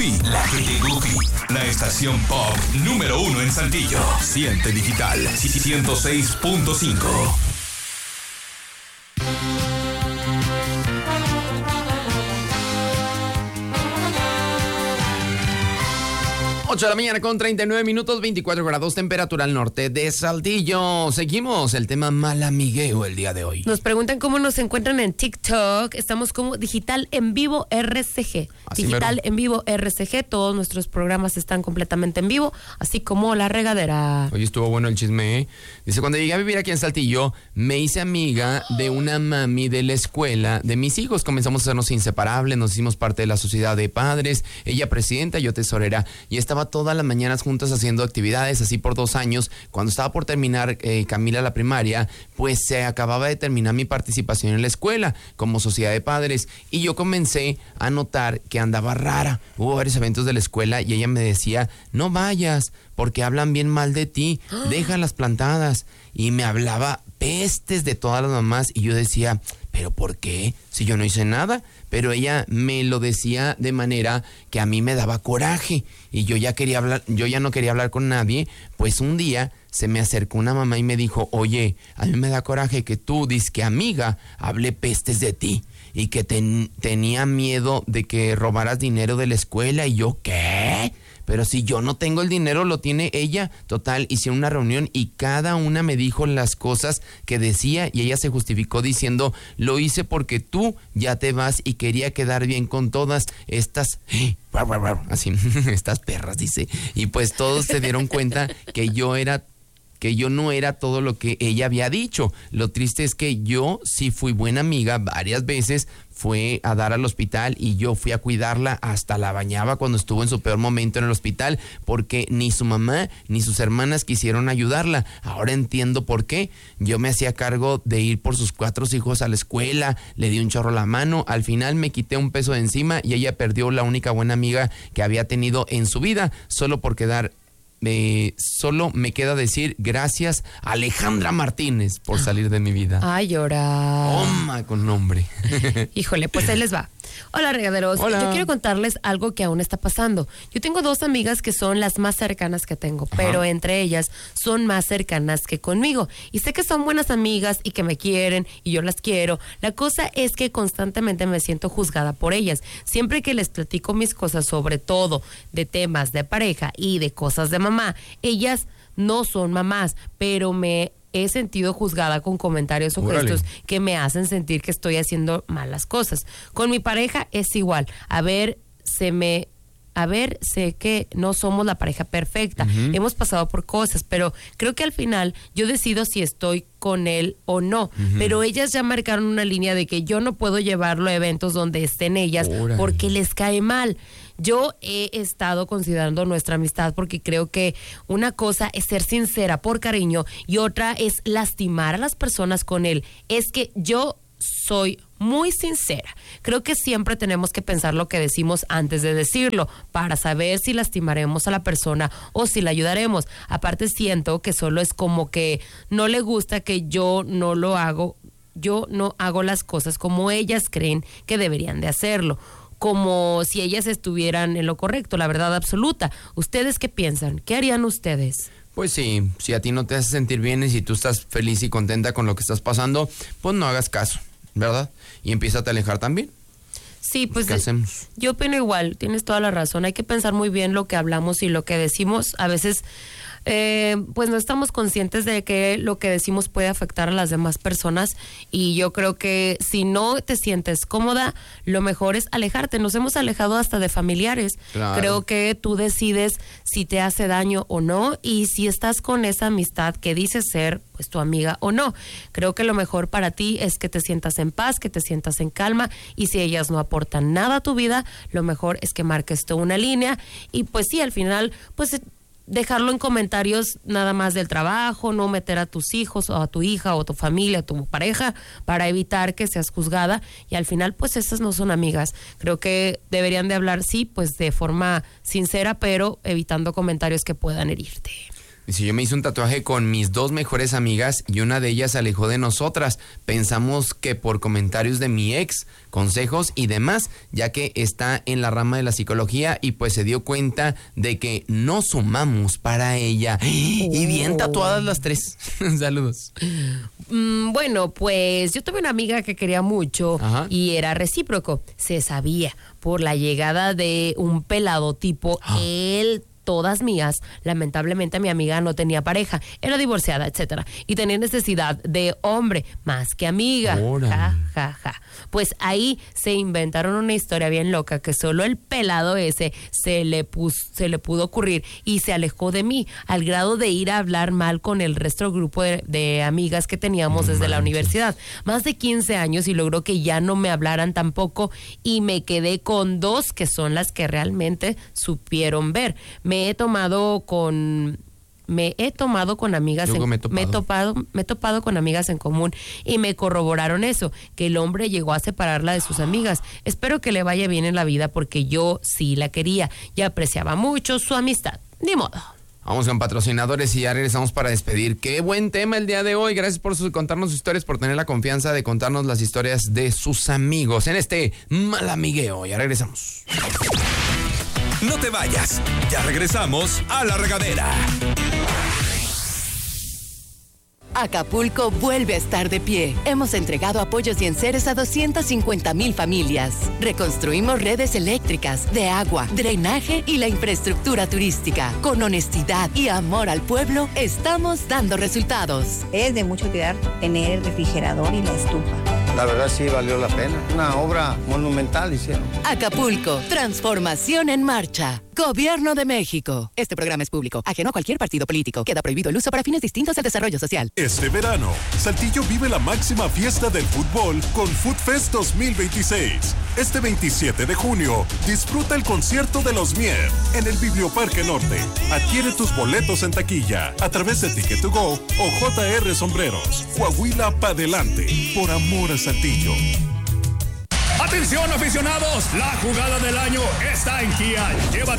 La Guppy, la estación pop número 1 en Saltillo. Siente Digital 106.5. 8 de la mañana con 39 minutos, 24 grados, temperatura al norte de Saltillo. Seguimos el tema malamigueo el día de hoy. Nos preguntan cómo nos encuentran en TikTok. Estamos como Digital en Vivo RCG. Así Digital mero. en Vivo RCG. Todos nuestros programas están completamente en vivo, así como La Regadera. Hoy estuvo bueno el chisme, ¿eh? Dice, cuando llegué a vivir aquí en Saltillo, me hice amiga de una mami de la escuela de mis hijos. Comenzamos a hacernos inseparables, nos hicimos parte de la sociedad de padres. Ella presidenta, yo tesorera. Y estaba todas las mañanas juntas haciendo actividades, así por 2 años. Cuando estaba por terminar Camila la primaria, pues se acababa de terminar mi participación en la escuela como sociedad de padres. Y yo comencé a notar que andaba rara. Hubo varios eventos de la escuela y ella me decía, no vayas, porque hablan bien mal de ti, déjalas plantadas. Y me hablaba pestes de todas las mamás y yo decía, ¿pero por qué? Si yo no hice nada. Pero ella me lo decía de manera que a mí me daba coraje y yo ya no quería hablar con nadie. Pues un día se me acercó una mamá y me dijo, oye, a mí me da coraje que tú, dizque amiga, hable pestes de ti y que tenía miedo de que robaras dinero de la escuela. Y yo, ¿qué? Pero si yo no tengo el dinero, lo tiene ella. Total, hicieron una reunión y cada una me dijo las cosas que decía y ella se justificó diciendo, lo hice porque tú ya te vas y quería quedar bien con todas estas, así, estas perras, dice. Y pues todos se dieron cuenta que yo no era todo lo que ella había dicho. Lo triste es que yo sí fui buena amiga varias veces. Fue a dar al hospital y yo fui a cuidarla, hasta la bañaba cuando estuvo en su peor momento en el hospital, porque ni su mamá ni sus hermanas quisieron ayudarla. Ahora entiendo por qué. Yo me hacía cargo de ir por sus 4 hijos a la escuela, le di un chorro a la mano, al final me quité un peso de encima y ella perdió la única buena amiga que había tenido en su vida, solo por quedar. Solo me queda decir gracias a Alejandra Martínez por salir de mi vida. Ay, llorar. Toma con nombre. Híjole, pues ahí les va. Hola, regaderos. Hola. Yo quiero contarles algo que aún está pasando. Yo tengo 2 amigas que son las más cercanas que tengo, pero entre ellas son más cercanas que conmigo. Y sé que son buenas amigas y que me quieren y yo las quiero. La cosa es que constantemente me siento juzgada por ellas. Siempre que les platico mis cosas, sobre todo de temas de pareja y de cosas de mamá, ellas no son mamás, pero me he sentido juzgada con comentarios o gestos que me hacen sentir que estoy haciendo malas cosas. Con mi pareja es igual. Sé que no somos la pareja perfecta. Hemos pasado por cosas, pero creo que al final yo decido si estoy con él o no. Pero ellas ya marcaron una línea de que yo no puedo llevarlo a eventos donde estén ellas porque les cae mal. Yo he estado considerando nuestra amistad porque creo que una cosa es ser sincera por cariño y otra es lastimar a las personas con él. Es que yo soy muy sincera. Creo que siempre tenemos que pensar lo que decimos antes de decirlo para saber si lastimaremos a la persona o si la ayudaremos. Aparte siento que solo es como que no le gusta que yo no lo hago. Yo no hago las cosas como ellas creen que deberían de hacerlo, como si ellas estuvieran en lo correcto, la verdad absoluta. ¿Ustedes qué piensan? ¿Qué harían ustedes? Pues sí, si a ti no te hace sentir bien y si tú estás feliz y contenta con lo que estás pasando, pues no hagas caso, ¿verdad? Y empieza a alejar también. Sí, pues ¿Qué hacemos? Yo opino igual, tienes toda la razón. Hay que pensar muy bien lo que hablamos y lo que decimos. A veces pues no estamos conscientes de que lo que decimos puede afectar a las demás personas, y yo creo que si no te sientes cómoda, lo mejor es alejarte. Nos hemos alejado hasta de familiares. Claro. Creo que tú decides si te hace daño o no, y si estás con esa amistad que dice ser pues tu amiga o no. Creo que lo mejor para ti es que te sientas en paz, que te sientas en calma, y si ellas no aportan nada a tu vida, lo mejor es que marques tú una línea, y pues sí, al final pues dejarlo en comentarios nada más del trabajo, no meter a tus hijos o a tu hija o a tu familia, a tu pareja, para evitar que seas juzgada, y al final pues esas no son amigas. Creo que deberían de hablar, sí, pues de forma sincera, pero evitando comentarios que puedan herirte. Dice, yo me hice un tatuaje con mis 2 mejores amigas y una de ellas se alejó de nosotras. Pensamos que por comentarios de mi ex, consejos y demás, ya que está en la rama de la psicología y pues se dio cuenta de que no sumamos para ella. Y bien tatuadas las 3. Saludos. Bueno, pues yo tuve una amiga que quería mucho. Ajá. Y era recíproco. Se sabía por la llegada de un pelado tipo él. Todas mías, lamentablemente mi amiga no tenía pareja, era divorciada, etcétera, y tenía necesidad de hombre más que amiga. Ja, ja, ja. Pues ahí se inventaron una historia bien loca que solo el pelado ese se le pudo ocurrir y se alejó de mí al grado de ir a hablar mal con el resto del grupo de amigas que teníamos desde la universidad. Más de 15 años y logró que ya no me hablaran tampoco y me quedé con 2 que son las que realmente supieron ver. Me he topado con amigas me he topado con amigas en común y me corroboraron eso, que el hombre llegó a separarla de sus amigas. Espero que le vaya bien en la vida porque yo sí la quería y apreciaba mucho su amistad. Ni modo. Vamos con patrocinadores y ya regresamos para despedir. Qué buen tema el día de hoy. Gracias por contarnos sus historias, por tener la confianza de contarnos las historias de sus amigos en este Malamigueo. Ya regresamos. No te vayas, ya regresamos a La Regadera. Acapulco vuelve a estar de pie. Hemos entregado apoyos y enseres a 250,000 familias. Reconstruimos redes eléctricas, de agua, drenaje y la infraestructura turística. Con honestidad y amor al pueblo, estamos dando resultados. Es de mucho cuidar tener el refrigerador y la estufa. La verdad sí valió la pena. Una obra monumental hicieron. Acapulco, transformación en marcha. Gobierno de México. Este programa es público, ajeno a cualquier partido político. Queda prohibido el uso para fines distintos al desarrollo social. Este verano, Saltillo vive la máxima fiesta del fútbol con Food Fest 2026. Este 27 de junio, disfruta el concierto de los Mier en el Biblioparque Norte. Adquiere tus boletos en taquilla a través de Ticket2Go o JR Sombreros. Coahuila pa' delante, por amor a Saltillo. Atención aficionados, la jugada del año está en Kia. Llévate